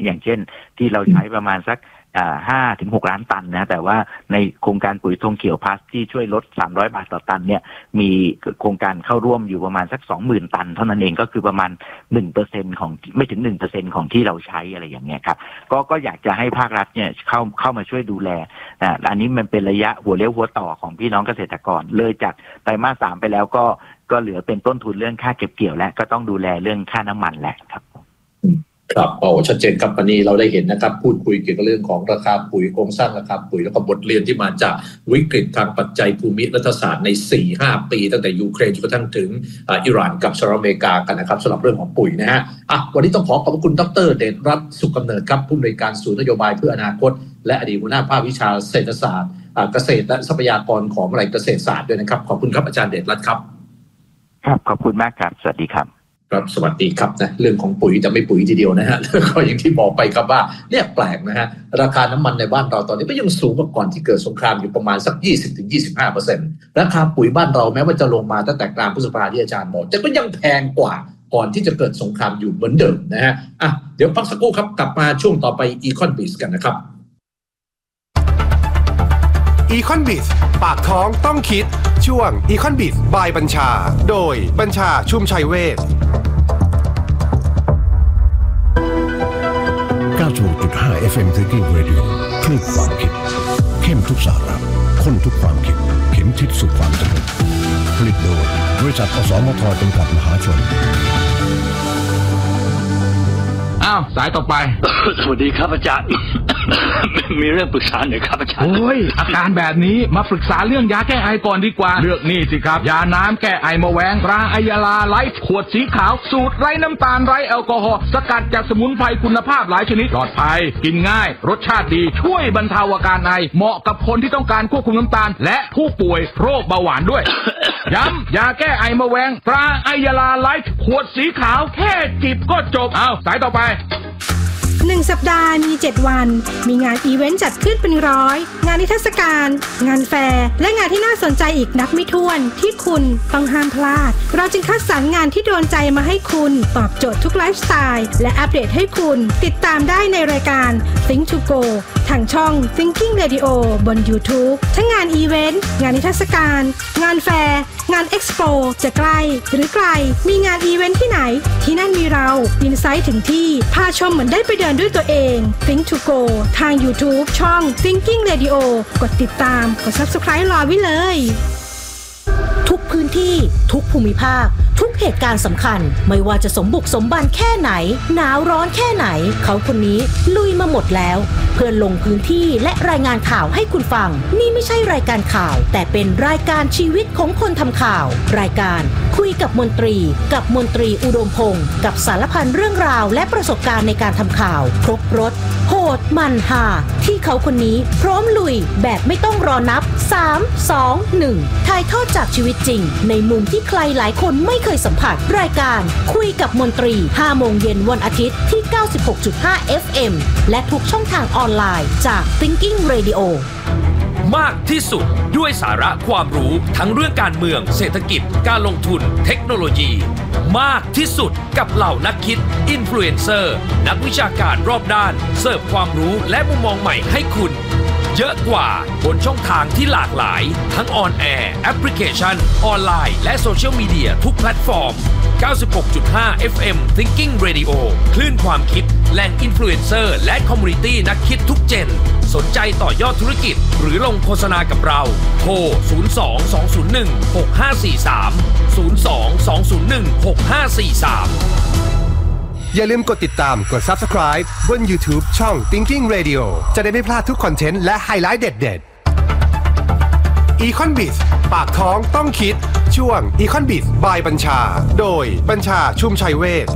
อย่างเช่นที่เราใช้ประมาณสัก5-6 ล้านตันนะแต่ว่าในโครงการปุ๋ยธงเขียวพลัสที่ช่วยลด300 บาทต่อตันเนี่ยมีโครงการเข้าร่วมอยู่ประมาณสัก 20,000 ตันเท่านั้นเองก็คือประมาณ 1% ของไม่ถึง 1% ของที่เราใช้อะไรอย่างเงี้ยครับก็อยากจะให้ภาครัฐเนี่ยเข้ามาช่วยดูแลอันนี้มันเป็นระยะหัวเลี้ยวหัวต่อของพี่น้องเกษตรกรเลยจากไตรมาส 3ไปแล้วก็เหลือเป็นต้นทุนเรื่องค่าเก็บเกี่ยวและก็ต้องดูแลเรื่องค่าน้ำมันแหละครับครับชัดเจนครับวันนี้เราได้เห็นนะครับพูดคุยเกี่ยวกับเรื่องของราคาปุ๋ยโครงสร้างราคาปุ๋ยแล้วก็บทเรียนที่มาจากวิกฤตทางปัจจัยภูมิรัฐศาสตร์ใน 4-5 ปีตั้งแต่ยูเครนจนกระทั่งถึงอิหร่านกับสหรัฐอเมริกากันนะครับสำหรับเรื่องของปุ๋ยนะฮะวันนี้ต้องขอบคุณดร.เดชรัตน์สุขกำเนิดครับผู้อำนวยการศูนย์นโยบายเพื่ออนาคตและอดีตหัวหน้าภาควิชาเศรษฐศาสตร์เกษตรและทรัพยากรของวิทยาลัยเกษตรศาสตร์ด้วยนะครับขอบคุณครับอาจารย์เดชรัตน์ครับครับขอบคุณมากครับสวัสดีครับครับสวัสดีครับนะเรื่องของปุ๋ยจะไม่ปุ๋ยทีเดียวนะฮะแล้วก็อย่างที่บอกไปครับว่าเนี่ยแปลกนะฮะราคาน้ำมันในบ้านเราตอนนี้ก็ยังสูงกว่าก่อนที่เกิดสงครามอยู่ประมาณสัก 20-25% ราคาปุ๋ยบ้านเราแม้ว่าจะลงมาตั้งแต่กลางพฤษภาคมที่อาจารย์บอกแต่ก็ยังแพงกว่าก่อนที่จะเกิดสงครามอยู่เหมือนเดิมนะฮะเดี๋ยวพักสักครู่ครับกลับมาช่วงต่อไป Econ-Biz กันนะครับ Econ-Biz ปากท้องต้องคิดช่วง Econ-Biz by บัญชาโดยบัญชาชุมชัยเวช 96.5 FM Thinking Radio คลื่นความคิดเข้มทุกสาระข้นทุกความคิดเข็มทิศสู่ความสำเร็จผลิตโดยบริษัทอสมทจำกัดมหาชนสายต่อไปสวัสดีครับอาจารย์ มีเรื่องปรึกษาหน่อยครับอาจารย์โอ้ยอาการแบบนี้มาปรึกษาเรื่องยาแก้ไอก่อนดีกว่าเลือกนี่สิครับยาน้ำแก้ไอมะแวงตราไอยาลาไลฟ์ขวดสีขาวสูตรไร้น้ำตาลไร้แอลกอฮอล์สกัดจากสมุนไพรคุณภาพหลายชนิดปลอดภัยกินง่ายรสชาติดีช่วยบรรเทาอาการไอเหมาะกับคนที่ต้องการควบคุมน้ำตาลและผู้ป่วยโรคเบาหวานด้วย ย้ำยาแก้ไอมะแวงตราไอยาลาไลฟ์ขวดสีขาวแค่จิบก็จบสายต่อไป 1 สัปดาห์มี 7 วันมีงานอีเวนต์จัดขึ้นเป็นร้อยงานนิทรรศการงานแฟร์และงานที่น่าสนใจอีกนับไม่ถ้วนที่คุณต้องห้ามพลาดเราจึงคัดสรรงานที่โดนใจมาให้คุณตอบโจทย์ทุกไลฟ์สไตล์และอัปเดตให้คุณติดตามได้ในรายการ Think to Go ทางช่อง Thinking Radio บน YouTube ทั้งงานอีเวนต์งานนิทรรศการงานแฟร์งานเอ็กซ์โปจะใกล้หรือไกลมีงานอีเวนต์ที่ไหนที่นั่นมีเราอินไซต์ถึงที่พาชมเหมือนได้ไปเดินด้วยตัวเอง Think to Go ทาง YouTube ช่อง Thinking Radio กดติดตามกด Subscribe รอไว้เลยทุกพื้นที่ทุกภูมิภาคทุกเหตุการณ์สำคัญไม่ว่าจะสมบุกสมบันแค่ไหนหนาวร้อนแค่ไหนเขาคนนี้ลุยมาหมดแล้วเพื่อลงพื้นที่และรายงานข่าวให้คุณฟังนี่ไม่ใช่รายการข่าวแต่เป็นรายการชีวิตของคนทำข่าวรายการคุยกับมนตรีกับมนตรีอุดมพงศ์กับสารพันเรื่องราวและประสบการณ์ในการทำข่าวครบรสโหดมันฮาที่เขาคนนี้พร้อมลุยแบบไม่ต้องรอนับ3 2 1ถ่ายทอดจากชีวิตจริงในมุมที่ใครหลายคนไม่เคยสัมผัสรายการคุยกับมนตรี 5 โมงเย็นวันอาทิตย์ที่ 96.5 FM และทุกช่องทางออนไลน์จาก Thinking Radio มากที่สุดด้วยสาระความรู้ทั้งเรื่องการเมืองเศรษฐกิจการลงทุนเทคโนโลยีมากที่สุดกับเหล่านักคิดอินฟลูเอนเซอร์นักวิชาการรอบด้านเสิร์ฟความรู้และมุมมองใหม่ให้คุณเยอะกว่าบนช่องทางที่หลากหลายทั้งออนแอร์แอปพลิเคชันออนไลน์และโซเชียลมีเดียทุกแพลตฟอร์ม 96.5 FM Thinking Radio คลื่นความคิดแหล่งอินฟลูเอนเซอร์และคอมมูนิตี้นักคิดทุกเจนสนใจต่อยอดธุรกิจหรือลงโฆษณากับเราโทร 02-201-6543 02-201-6543 อย่าลืมกดติดตามกด Subscribe บน YouTube ช่อง Thinking Radio จะได้ไม่พลาดทุกคอนเทนต์และไฮไลท์เด็ดๆ Econ-Biz ปากท้องต้องคิดช่วง Econ-Biz by บัญชาโดยบัญชาชุมชัยเวช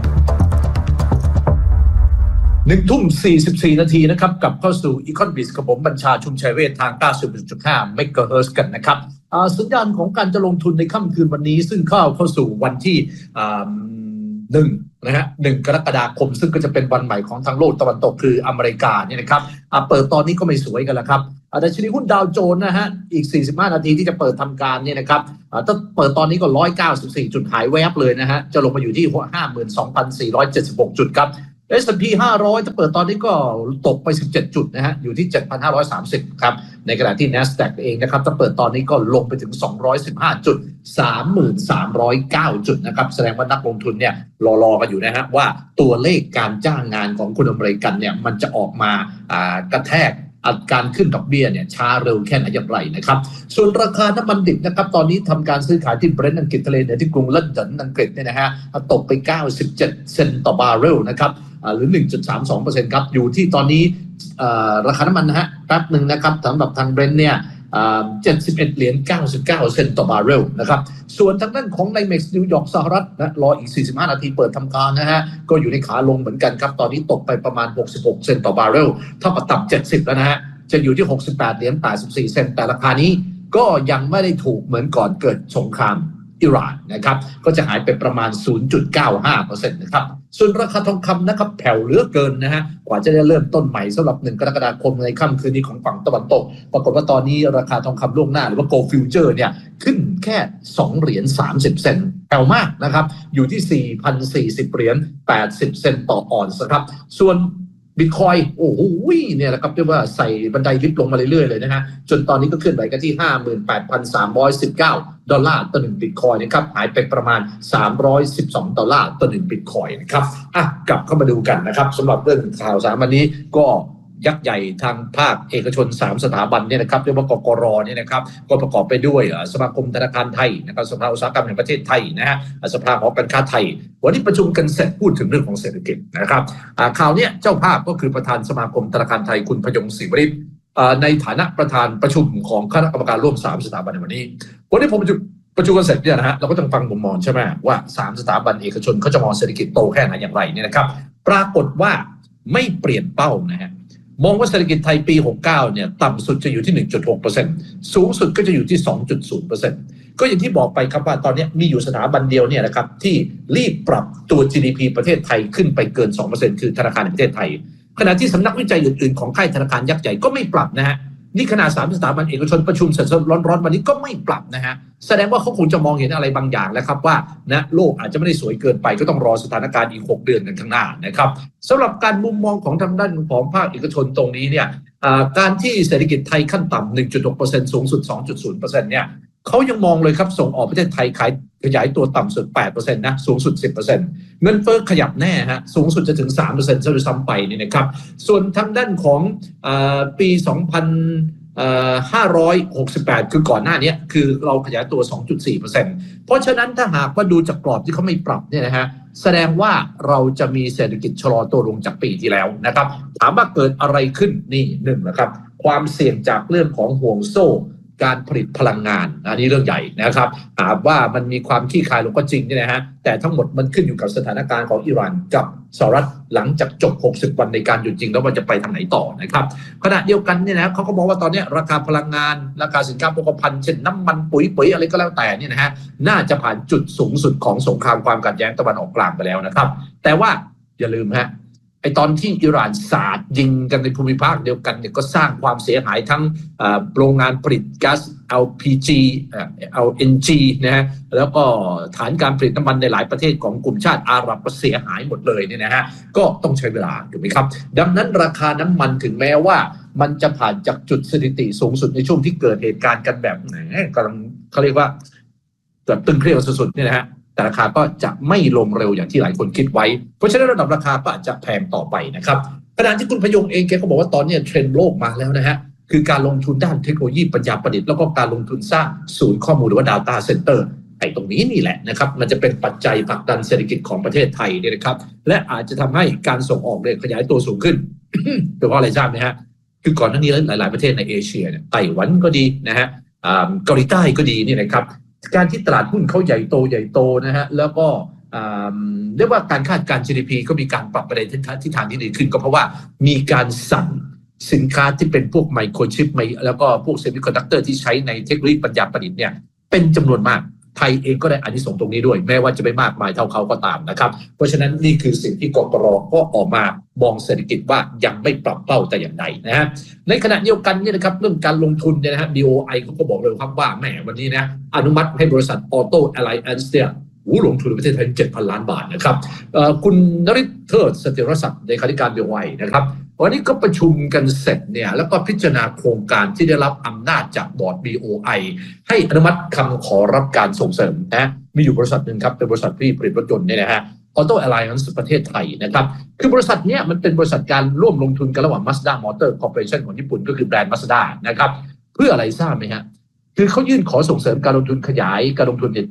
1:44 นาทีนะครับกลับเข้าสู่ Econ-Biz กับผมบัญชาชุมชัยเวชทาง 90.5 MHz กันนะครับสัญญาณของการจะลงทุนในค่ำคืนวันนี้ซึ่งเข้าสู่วันที่1 นะฮะ 1 กรกฎาคมซึ่งก็จะเป็นวันใหม่ของทางโลกตะวันตกคืออเมริกาเนี่ยนะครับเปิดตอนนี้ก็ไม่สวยกันแล้วครับดัชนีหุ้นดาวโจนส์นะฮะอีก45นาทีที่จะเปิดทำการเนี่ยนะครับถ้าเปิดตอนนี้ก็194จุดหายแวบเลยนะฮะจะลงมาอยู่ที่ 52,476 จุดครับ S&P 500ถ้าเปิดตอนนี้ก็ตกไป17จุดนะฮะอยู่ที่ 7,530 ครับในขณะที่ NASDAQ เองนะครับถ้าเปิดตอนนี้ก็ลงไปถึง215จุด 3,309 จุดนะครับแสดงว่านักลงทุนเนี่ยรอกันอยู่นะฮะว่าตัวเลขการจ้างงานของคนอเมริกันเนี่ยมันจะออกมากระแทกการขึ้นดอกเบี้ยเนี่ยช้าเร็วแค่ไหนอย่างไรนะครับส่วนราคาน้ำมันดิบนะครับตอนนี้ทำการซื้อขายที่เบรนท์อังกฤษทะเลเหนือที่กรุงลอนดอนอังกฤษเนี่ยนะฮะตกไป97เซนต์ต่อบาร์เรลนะครับหรือ 1.32% ครับอยู่ที่ตอนนี้ราคาน้ำมันนะฮะแป๊บหนึ่งนะครับสำหรับทางเบรนท์เนี่ย$71.99 เซนต์ต่อบาร์เรลนะครับส่วนทางด้านของ NYMEX นิวยอร์กสหรัฐนะรออีก45นาทีเปิดทำการนะฮะก็อยู่ในขาลงเหมือนกันครับตอนนี้ตกไปประมาณ66เซนต์ต่อบาร์เรลเท่ากับต่ำ70แล้วนะฮะจะอยู่ที่$68.84 เซนต์แต่ราคานี้ก็ยังไม่ได้ถูกเหมือนก่อนเกิดสงครามอิหร่านนะครับก็จะหายไปประมาณ 0.95% นะครับส่วนราคาทองคำนะครับแผ่วเหลือเกินนะฮะกว่าจะได้เริ่มต้นใหม่สำหรับ1กรกฎาคมในค่ำคืนนี้ของฝั่งตะวันตกปรากฏว่าตอนนี้ราคาทองคำล่วงหน้าหรือว่า Gold Future เนี่ยขึ้นแค่$2.30 เซนต์แผ่วมากนะครับอยู่ที่ $4,040.80 เซนต์ต่อออนซ์ครับส่วนบิตคอยโอ้โหเนี่ยแหละครับเรียกว่าใส่บันไดลิฟต์ลงมาเรื่อยๆเลยนะฮะจนตอนนี้ก็ขึ้นไปกันที่ $58,319 ต่อ1บิตคอยนะครับหายไปประมาณ$312ต่อ1บิตคอยนะครับกลับเข้ามาดูกันนะครับสำหรับเรื่องข่าวสารวันนี้ก็ยักษ์ใหญ่ทางภาคเอกชน3สถาบันเนี่ยนะครับเรียกว่ากกรเนี่ยนะครับก็ประกอบไปด้วยสมาคมธนาคารไทยนะครับสภาอุตสาหกรรมแห่งประเทศไทยนะฮะสภาหอการค้าไทยวันนี้ประชุมกันเสร็จพูดถึงเรื่องของเศรษฐกิจนะครับข่าวเนี้ยเจ้าภาพก็คือประธานสมาคมธนาคารไทยคุณพยงศรีวริศในฐานะประธานประชุมของคณะกรรมการร่วม3สถาบันในวันนี้ผมประชุมกันเสร็จเนี่ยนะฮะเราก็ต้องฟังมุมมองใช่ไหมว่า3สถาบันเอกชนเขาจะมองเศรษฐกิจโตแค่ไหนอย่างไรเนี่ยนะครับปรากฏว่าไม่เปลี่ยนเป้านะฮะมองว่าเศรษฐกิจไทยปี69เนี่ยต่ำสุดจะอยู่ที่ 1.6% สูงสุดก็จะอยู่ที่ 2.0% ก็อย่างที่บอกไปครับว่าตอนนี้มีอยู่สถาบันเดียวเนี่ยนะครับที่รีบปรับตัว GDP ประเทศไทยขึ้นไปเกิน 2% คือธนาคารแห่งประเทศไทยขณะที่สำนักวิจัยอื่นๆของค่ายธนาคารยักษ์ใหญ่ก็ไม่ปรับนะฮะนี่ขนาด3สถาบันเอกชนประชุมเสร็จร้อนๆวันนี้ก็ไม่ปรับนะฮะแสดงว่าเขาคงจะมองเห็นอะไรบางอย่างแล้วครับว่านะโลกอาจจะไม่ได้สวยเกินไปก็ต้องรอสถานการณ์อีก6เดือนกันข้างหน้านะครับสำหรับการมุมมองของทางด้านของภาคเอกชนตรงนี้เนี่ยการที่เศรษฐกิจไทยขั้นต่ำ 1.6% สูงสุด 2.0% เนี่ยเขายังมองเลยครับส่งออกประเทศไทยขยายตัวต่ำสุด 8% นะสูงสุด 10% เงินเฟ้อขยับแน่ฮะสูงสุดจะถึง 3% ซะด้วยซ้ำไปนี่นะครับส่วนทางด้านของปี568คือก่อนหน้านี้คือเราขยายตัว 2.4% เพราะฉะนั้นถ้าหากว่าดูจากกรอบที่เขาไม่ปรับเนี่ยนะฮะแสดงว่าเราจะมีเศรษฐกิจชะลอตัวลงจากปีที่แล้วนะครับถามว่าเกิดอะไรขึ้นนี่1นะครับความเสี่ยงจากเรื่องของห่วงโซ่การผลิตพลังงานอันนี้เรื่องใหญ่นะครับถามว่ามันมีความขี้คายลงก็จริงเนี่ยนะฮะแต่ทั้งหมดมันขึ้นอยู่กับสถานการณ์ของอิหร่านกับสหรัฐหลังจากจบ60วันในการหยุดยิงแล้วมันจะไปทางไหนต่อนะครับขณะเดียวกันเนี่ยนะเขาก็บอกว่าตอนนี้ราคาพลังงานราคาสินค้าโภคภัณฑ์เช่นน้ำมันปุ๋ยอะไรก็แล้วแต่เนี่ยนะฮะน่าจะผ่านจุดสูงสุดของสงครามความขัดแย้งตะวันออกกลางไปแล้วนะครับแต่ว่าอย่าลืมฮะไอตอนที่อิหร่านสาดยิงกันในภูมิภาคเดียวกันเนี่ยก็สร้างความเสียหายทั้งโรงงานผลิตก๊าซ LPG LNG นะฮะแล้วก็ฐานการผลิตน้ำมันในหลายประเทศของกลุ่มชาติอาหรับก็เสียหายหมดเลยเนี่ยนะฮะก็ต้องใช้เวลาถูกไหมครับดังนั้นราคาน้ำมันถึงแม้ว่ามันจะผ่านจากจุดสถิติสูงสุดในช่วงที่เกิดเหตุการณ์กันแบบกำลังเขาเรียกว่าแบบตึงเครียดสุดๆเนี่ยนะฮะแต่ราคาก็จะไม่ลงเร็วอย่างที่หลายคนคิดไว้เพราะฉะนั้นระดับราคาก็อาจจะแพงต่อไปนะครับขณะที่คุณพยงเองแกก็บอกว่าตอนนี้เทรนด์โลกมาแล้วนะฮะคือการลงทุนด้านเทคโนโลยีปัญญาประดิษฐ์แล้วก็การลงทุนสร้างศูนย์ข้อมูลหรือว่า Data Center ไอ้ตรงนี้นี่แหละนะครับมันจะเป็นปัจจัยผลักดันเศรษฐกิจของประเทศไทยเนี่ยนะครับและอาจจะทำให้การส่งออกเนี่ยขยายตัวสูงขึ้น เพราะอะไรทราบไหมฮะคือก่อนหน้านี้หลายๆประเทศในเอเชียเนี่ยไต้หวันก็ดีนะฮะเกาหลีใต้ก็ดีนี่นะครับการที่ตลาดหุ้นเขาใหญ่โตนะฮะแล้วก็เรียกว่าการคาดการณ์ GDP ก็มีการปรับไปในทิศทางที่ดีขึ้นก็เพราะว่ามีการสั่งสินค้าที่เป็นพวกไมโครชิปแล้วก็พวกเซมิคอนดักเตอร์ที่ใช้ในเทคโนโลยีปัญญาประดิษฐ์เนี่ยเป็นจำนวนมากไทยเองก็ได้อานิสงส์ตรงนี้ด้วยแม้ว่าจะไม่มากมายเท่าเขาก็ตามนะครับเพราะฉะนั้นนี่คือสิ่งที่กกร.ก็ออกมามองเศรษฐกิจว่ายังไม่ปรับเป้าแต่อย่างใดนะฮะในขณะเดียวกันเนี่ยนะครับเรื่องการลงทุนเนี่ยนะฮะ BOI เขาก็บอกเลยครับว่าแหมวันนี้นะอนุมัติให้บริษัท Auto Alliance เนี่ยลงทุนในประเทศไทย 7,000 ล้านบาทนะครับคุณนฤทธิ์เทิดเสถียรศักดิ์เลขาธิการ BOI นะครับวันนี้ก็ประชุมกันเสร็จเนี่ยแล้วก็พิจารณาโครงการที่ได้รับอำนาจจากบอร์ด BOI ให้อนุมัติคำขอรับการส่งเสริมนะมีอยู่บริษัทหนึ่งครับเป็นบริษัทที่ผลิตรถยนต์เนี่ยนะฮะ Auto Alliance ประเทศไทยนะครับคือบริษัทเนี้ยมันเป็นบริษัทการร่วมลงทุนกันระหว่าง Mazda Motor Corporation ของญี่ปุ่นก็คือแบรนด์ Mazda นะครับเพื่ออะไรทราบไหมฮะคือเขายื่นขอส่งเสริมการลงทุนขยายการลงทุนเนี่ย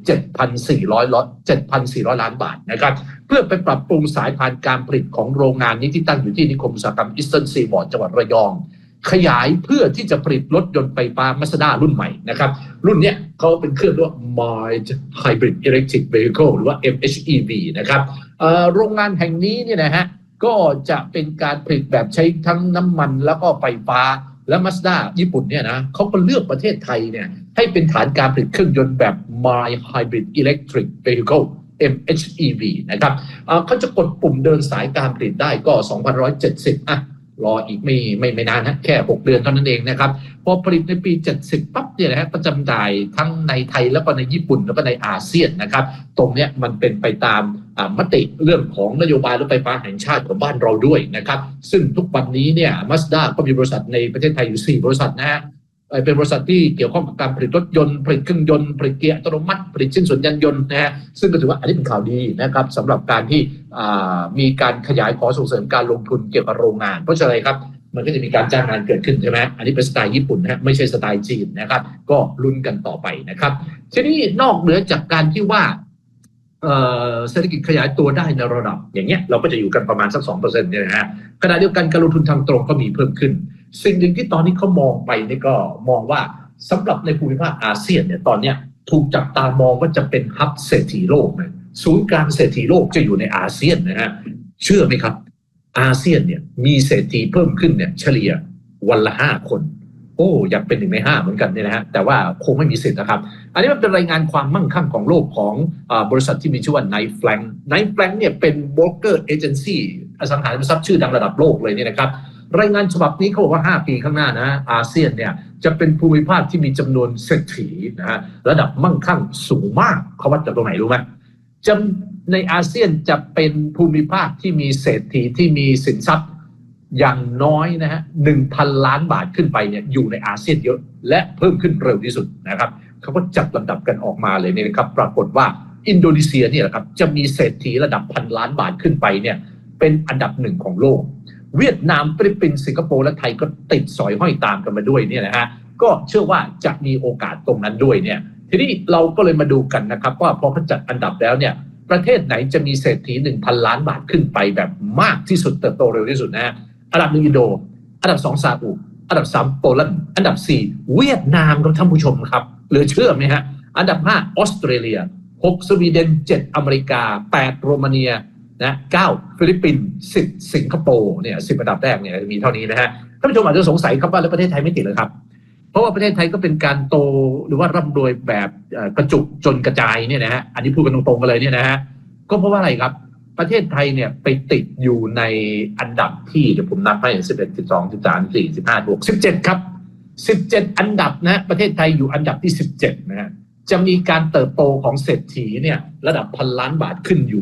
7,400 ล้านบาทนะครับเพื่อไปปรับปรุงสายพานการผลิตของโรงงานนี้ที่ตั้งอยู่ที่นิคมอุตสาหกรรม Eastern Seaboard จังหวัดระยองขยายเพื่อที่จะผลิตรถยนต์ไฟฟ้า Mazda รุ่นใหม่นะครับรุ่นเนี้ยเขาเป็นเครื่องเรียกว่า Mild Hybrid Electric Vehicle หรือว่า MHEV นะครับโรงงานแห่งนี้เนี่ยนะฮะก็จะเป็นการผลิตแบบใช้ทั้งน้ำมันแล้วก็ไฟฟ้าและ Mazda ญี่ปุ่นเนี่ยนะเขาก็เลือกประเทศไทยเนี่ยให้เป็นฐานการผลิตเครื่องยนต์แบบ Mild Hybrid Electric Vehicle MHEV นะครับเขาจะกดปุ่มเดินสายการผลิตได้ก็ 2,170 รออีกไม่นานนะแค่6เดือนเท่านั้นเองนะครับพอผลิตในปี70ปั๊บเนี่ยนะฮะประจำหน่ายทั้งในไทยแล้วก็ในญี่ปุ่นแล้วก็ในอาเซียนนะครับตรงเนี้ยมันเป็นไปตามมติเรื่องของนโยบายรถไฟฟ้าแห่งชาติของบ้านเราด้วยนะครับซึ่งทุกวันนี้เนี่ย Mazda ก็มีบริษัทในประเทศไทยอยู่4บริษัทนะฮะเป็นบริษัทที่เกี่ยวข้องกับการผลิตรถยนต์ผลิตเครื่องยนต์ผลิตเกียร์อัตโนมัติผลิตชิ้นส่วนยานยนต์นะฮะซึ่งก็ถือว่าอันนี้เป็นข่าวดีนะครับสำหรับการที่มีการขยายขอส่งเสริมการลงทุนเกี่ยวกับโรงงานเพราะฉะนั้นครับมันก็จะมีการจ้างงานเกิดขึ้นใช่ไหมอันนี้เป็นสไตล์ญี่ปุ่นนะไม่ใช่สไตล์จีนนะครับก็ลุ้นกันต่อไปนะครับทีนี้นอกเหนือจากการที่ว่าเศรษฐกิจขยายตัวได้ในระดับอย่างเงี้ยเราก็จะอยู่กันประมาณสัก 2% เนี่ยนะฮะขณะเดียวกันการลงทุนทางตรงก็มีเพิ่มขึ้นสิ่งหนึ่งที่ตอนนี้เขามองไปนี่ก็มองว่าสำหรับในภูมิภาคอาเซียนเนี่ยตอนเนี้ยถูกจับตามองว่าจะเป็นฮับเศรษฐีโลกนะศูนย์กลางเศรษฐีโลกจะอยู่ในอาเซียนนะฮะเชื่อไหมครับอาเซียนเนี่ยมีเศรษฐีเพิ่มขึ้นเนี่ยเฉลี่ยวันละ5คนโอ้อยากเป็น1 ใน 5เหมือนกันเนี่ยนะฮะแต่ว่าคงไม่มีสิทธิ์นะครับอันนี้มันเป็นรายงานความมั่งคั่งของโลกของบริษัทที่มีชื่อว่า Knight Frank เนี่ยเป็นโบรกเกอร์เอเจนซี่อสังหาริมทรัพย์ชื่อดังระดับโลกเลยเนี่ยนะครับรายงานฉบับนี้เขาบอกว่า5 ปีข้างหน้านะอาเซียนเนี่ยจะเป็นภูมิภาคที่มีจำนวนเศรษฐีนะฮะระดับมั่งคั่งสูงมากเขาวัดจากตรงไหนรู้ไหมในอาเซียนจะเป็นภูมิภาคที่มีเศรษฐีที่มีสินทรัพย์อย่างน้อยนะฮะ 1,000 ล้านบาทขึ้นไปเนี่ยอยู่ในอาเซียนเยอะและเพิ่มขึ้นเร็วที่สุดนะครับเขาก็จัดลำดับกันออกมาเลยเนี่ยนะครับปรากฏว่าอินโดนีเซียเนี่ยครับจะมีเศรษฐีระดับ1,000 ล้านบาทขึ้นไปเนี่ยเป็นอันดับ1ของโลกเวียดนามฟิลิปปินส์สิงคโปร์และไทยก็ติดสอยห้อยตามกันมาด้วยเนี่ยนะฮะก็เชื่อว่าจะมีโอกาสตรงนั้นด้วยเนี่ยทีนี้เราก็เลยมาดูกันนะครับว่าพอเขาจัดอันดับแล้วเนี่ยประเทศไหนจะมีเศรษฐี 1,000 ล้านบาทขึ้นไปแบบมากที่สุดเติบโตเร็วที่สุดนะฮะอันดับ1อินโดอันดับ2ซาอุอันดับ3โปแลนด์อันดับ4เวียดนามครับท่านผู้ชมครับเหลือเชื่อไหมฮะอันดับ5ออสเตรเลีย6สวีเดน7อเมริกา8โรมาเนียนะ9ฟิลิปปินส์10สิงคโปร์เนี่ย10อันดับแรกเนี่ยมีเท่านี้นะฮะท่านผู้ชมอาจจะสงสัยครับว่าแล้วประเทศไทยไม่ติดเลยครับเพราะว่าประเทศไทยก็เป็นการโตหรือว่าร่ำรวยแบบกระจุกจนกระจายเนี่ยนะฮะอันนี้พูดกันตรงๆกันเลยเนี่ยนะฮะก็เพราะว่าอะไรครับประเทศไทยเนี่ยไปติดอยู่ในอันดับที่เดี๋ยวผมนับให้11 12 13 14 15 16 17ครับ17อันดับนะประเทศไทยอยู่อันดับที่17นะฮะจะมีการเติบโตของเศรษฐีเนี่ยระดับ1,000 ล้านบาทขึ้นอยู่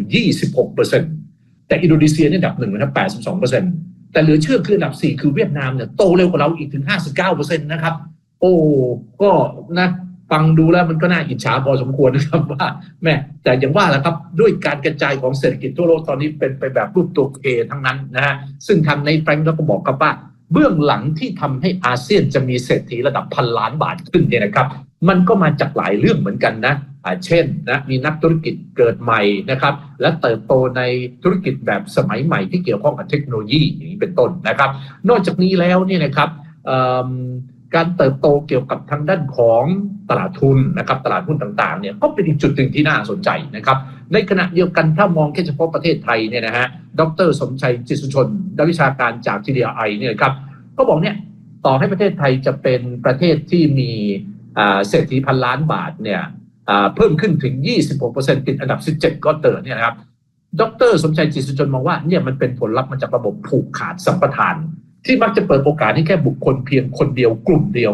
26% แต่อินโดนีเซียเนี่ยอันดับ1นะครับ 82% แต่เหลือเชื่อคืออันดับ4คือเวียดนามเนี่ยโตเร็วกว่าเราอีกถึง 59% นะครับโอ้ก็นะฟังดูแล้วมันก็น่าอิจฉาพอสมควรนะครับว่าแม่แต่อย่างว่าแหละครับด้วยการกระจายของเศรษฐกิจทั่วโลกตอนนี้เป็นไปแบบรูปตัวเอทั้งนั้นนะฮะซึ่งทางในแฟรงก์ก็บอกกับว่าเบื้องหลังที่ทำให้อาเซียนจะมีเศรษฐีระดับ1,000 ล้านบาทขึ้นเนี่ยนะครับมันก็มาจากหลายเรื่องเหมือนกันนะเช่นนะมีนักธุรกิจเกิดใหม่นะครับและเติบโตในธุรกิจแบบสมัยใหม่ที่เกี่ยวข้องกับเทคโนโลยีอย่างนี้เป็นต้นนะครับนอกจากนี้แล้วเนี่ยนะครับการเติบโตเกี่ยวกับทางด้านของตลาดทุนนะครับตลาดหุ้นต่างๆเนี่ยก็เป็นอีกจุดหนึ่งที่น่าสนใจนะครับในขณะเดียวกันถ้ามองแค่เฉพาะประเทศไทยเนี่ยนะฮะดร.สมชัยจิตสุชนนักวิชาการจาก TDI เนี่ยครับก็บอกเนี่ยต่อให้ประเทศไทยจะเป็นประเทศที่มีเศรษฐี1,000 ล้านบาทเนี่ยเพิ่มขึ้นถึง 26% ติดอันดับ17ก็เติร์เนี่ยนะครับดร.สมชัยจิตสุชนมองว่าเนี่ยมันเป็นผลลัพธ์มาจากระบบผูกขาดสัมปทานที่มักจะเปิดโอกาสให้แค่บุคคลเพียงคนเดียวกลุ่มเดียวเนี่ย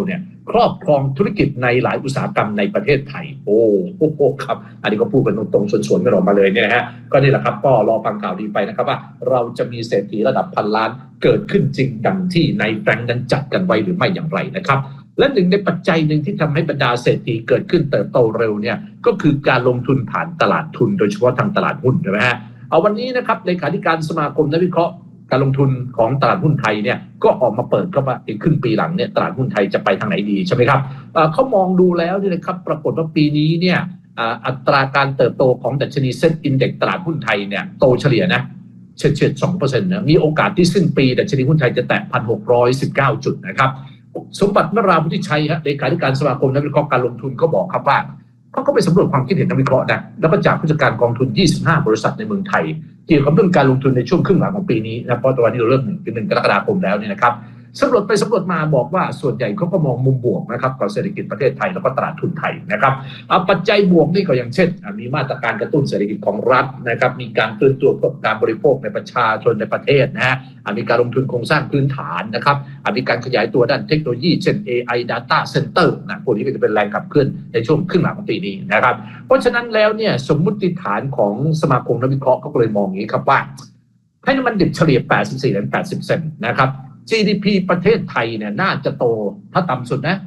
ครอบครองธุรกิจในหลายอุตสาหกรรมในประเทศไทยโอ้โหครับอันนี้ก็พูดกันตรงๆสวนๆกันออกมาเลยเนี่ยนะฮะก็นี่แหละครับก็รอฟังข่าวดีไปนะครับว่าเราจะมีเศรษฐีระดับพันล้านเกิดขึ้นจริงดังที่ในแฟรงค์นั้นจัดกันไว้หรือไม่อย่างไรนะครับและหนึ่งในปัจจัยหนึ่งที่ทำให้บรรดาเศรษฐีเกิดขึ้นเติบโตเร็วเนี่ยก็คือการลงทุนผ่านตลาดทุนโดยเฉพาะทางตลาดหุ้นใช่ไหมฮะเอาวันนี้นะครับเลขาธิการสมาคมนักวิเคราะห์การลงทุนของตลาดหุ้นไทยเนี่ยก็ออกมาเปิดก็ว่าอีกครึ่งปีหลังเนี่ยตลาดหุ้นไทยจะไปทางไหนดีใช่ไหมครับเขามองดูแล้วเนี่ยนะครับปรากฏว่าปีนี้เนี่ยอัตราการเติบโตของดัชนีเซ็ตอินเด็กซ์ตลาดหุ้นไทยเนี่ยโตเฉลี่ยนะเฉียด 2% นะมีโอกาสที่สิ้นปีดัชนีหุ้นไทยจะแตะ 1,619 จุดนะครับสมบัตินราวุฒิชัยฮะเลขาธิการสมาคมนักวิเคราะห์การลงทุนเขาบอกครับว่าเขาก็ไปสำรวจความคิดเห็นนักวิเคราะห์นะแล้วก็จากผู้จัดการกองทุน25บริษัทในเมืองไทยเกี่ยวกับเรื่องการลงทุนในช่วงครึ่งหลังของปีนี้นะเพราะตอนนี้เราเริ่ม1 กรกฎาคมแล้วเนี่ยนะครับสำรวจไปสำรวจมาบอกว่าส่วนใหญ่เขาก็มองมุมบวกนะครับกับเศรษฐกิจประเทศไทยแล้วก็ตลาดทุนไทยนะครับปัจจัยบวกนี่ก็อย่างเช่นมีมาตรการกระตุ้นเศรษฐกิจของรัฐนะครับมีการฟื้นตัวการบริโภคในประชาชนในประเทศนะฮะมีการลงทุนโครงสร้างพื้นฐานนะครับมีการขยายตัวด้านเทคโนโลยีเช่น AI Data Center นะพวกนี้ก็จะเป็นแรงขับเคลื่อนในช่วงครึ่งหลังของปีนี้นะครับเพราะฉะนั้นแล้วเนี่ยสมมุติฐานของสมาคมนักวิเคราะห์เขาก็เลยมองอย่างนี้ครับว่าให้น้ำมันดิบเฉลี่ย 84-80 เซนต์นะครับGDP ประเทศไทยเนี่ยน่าจะโตถ้าต่ำสุดนะ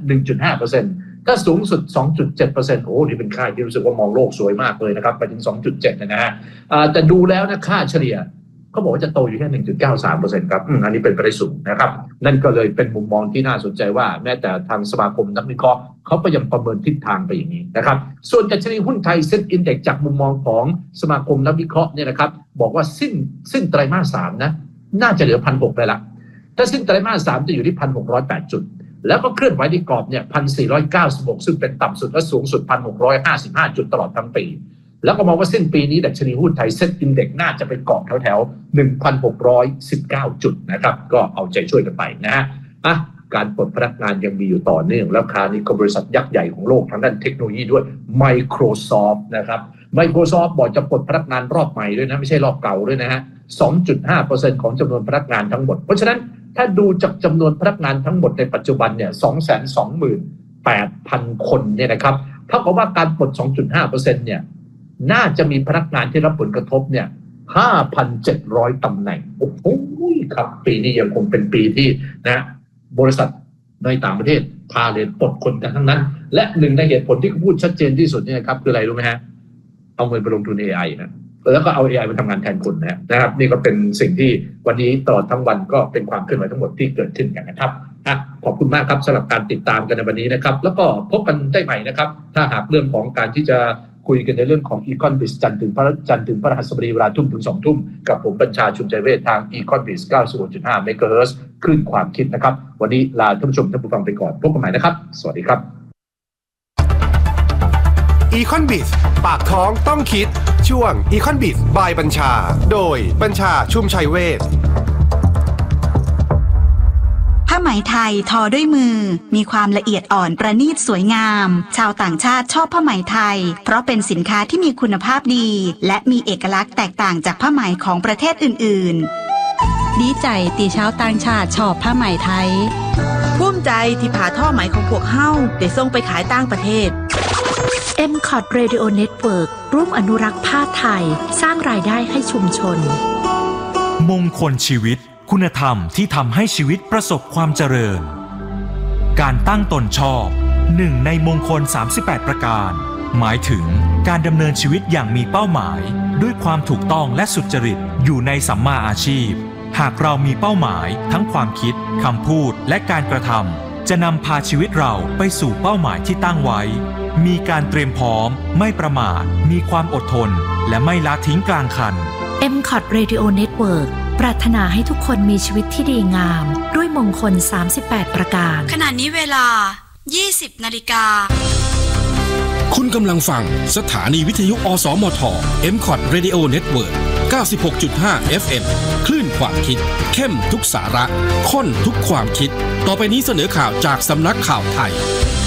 1.5% ถ้าสูงสุด 2.7% โอ้นี่เป็นค่าที่รู้สึกว่ามองโลกสวยมากเลยนะครับไปถึง 2.7 นะฮะแต่ดูแล้วนะค่าเฉลี่ยเขาบอกว่าจะโตอยู่แค่ 1.93% ครับอันนี้เป็นไปได้สูงนะครับนั่นก็เลยเป็นมุมมองที่น่าสนใจว่าแม้แต่ทางสมาคมนักวิเคราะห์เขาก็ยังประเมินทิศทางไปอย่างนี้นะครับส่วนดัชนีหุ้นไทยเซ็ตอินเด็กซ์จากมุมมองของสมาคมนักวิเคราะห์เนี่ยนะครับบอกว่าสิ้นไตรมาส 3นะน่าจะเหลือ 1,600 ได้ละถ้าสิ้นไตรมาส 3จะอยู่ที่ 1,608 จุดแล้วก็เคลื่อนไหวในกรอบเนี่ย 1,496 ซึ่งเป็นต่ำสุดและสูงสุด 1,655 จุดตลอดทั้งปีแล้วก็มองว่าสิ้นปีนี้ดัชนีหุ้นไทยเซ็ตอินเด็กซ์น่าจะไปเกาะแถวๆ 1,619 จุดนะครับก็เอาใจช่วยกันไปนะฮะการปลดพนักงานยังมีอยู่ต่อเนื่องแล้วคราวนี้ก็บริษัทยักษ์ใหญ่ของโลกทางด้านเทคโนโลยีด้วย Microsoft นะครับ Microsoft บอกจะปลดพนักงานรอบใหม่ด้วยนะไม่ใช่รอบเก่าด้วยนะฮะ 2.5% ของจำนวนพนักงานทั้งหมดเพราะฉะนั้นถ้าดูจากจำนวนพนักงานทั้งหมดในปัจจุบันเนี่ย 228,000 คนเนี่ยนะครับเท่ากับว่าการปลด 2.5% เนี่ยน่าจะมีพนักงานที่รับผลกระทบเนี่ย 5,700 ตำแหน่งโอ้โหครับปีนี้ยังคงเป็นปีที่นะบริษัทในต่างประเทศพาเลยปลดคนกันทั้งนั้นและหนึ่งในเหตุผลที่เขาพูดชัดเจนที่สุดเนี่ยครับคืออะไรรู้ไหมฮะเอาเงินไปลงทุน AI นะแล้วก็เอา AI มาทำงานแทนคนนะครับนี่ก็เป็นสิ่งที่วันนี้ตลอดทั้งวันก็เป็นความเคลื่อนไหวทั้งหมดที่เกิดขึ้นกันนะครับขอบคุณมากครับสำหรับการติดตามกันในวันนี้นะครับแล้วก็พบกันได้ใหม่นะครับถ้าหากเรื่องของการที่จะคุยกันในเรื่องของ Econ Biz จันทร์ถึงพฤหัสบดีเวลา 19:00 ถึง 20:00 กับผมบัญชาชุมใจเวชทาง Econ Biz 96.5 MHz คลื่นความคิดนะครับวันนี้ลาท่านผู้ชมท่านผู้ฟังไปก่อนพบกันใหม่นะครับสวัสดีครับ Econ Biz ปากท้องต้องคิดช่วง Econ Biz by บัญชาโดยบัญชาชุมชัยเวชผ้าไหมไทยทอด้วยมือมีความละเอียดอ่อนประณีตสวยงามชาวต่างชาติชอบผ้าไหมไทยเพราะเป็นสินค้าที่มีคุณภาพดีและมีเอกลักษณ์แตกต่างจากผ้าไหมของประเทศอื่นๆดีใจที่ชาวต่างชาติชอบผ้าไหมไทยภูมิใจที่ผ่าท่อไหมของพวกเฮาได้ส่งไปขายต่างประเทศ MCOT Radio Network ร่วมอนุรักษ์ผ้าไทยสร้างรายได้ให้ชุมชนมงคลชีวิตคุณธรรมที่ทำให้ชีวิตประสบความเจริญการตั้งตนชอบหนึ่งในมงคล38ประการหมายถึงการดำเนินชีวิตอย่างมีเป้าหมายด้วยความถูกต้องและสุจริตอยู่ในสัมมาอาชีพหากเรามีเป้าหมายทั้งความคิดคำพูดและการกระทำจะนำพาชีวิตเราไปสู่เป้าหมายที่ตั้งไว้มีการเตรียมพร้อมไม่ประมาทมีความอดทนและไม่ละทิ้งกลางคัน MCOT Radio Network ปรารถนาให้ทุกคนมีชีวิตที่ดีงามด้วยมงคล38ประการขณะนี้เวลา 20:00 น. คุณกำลังฟังสถานีวิทยุอสมท MCOT Radio Network 96.5 FM คลื่นความคิดเข้มทุกสาระข้นทุกความคิดต่อไปนี้เสนอข่าวจากสำนักข่าวไทย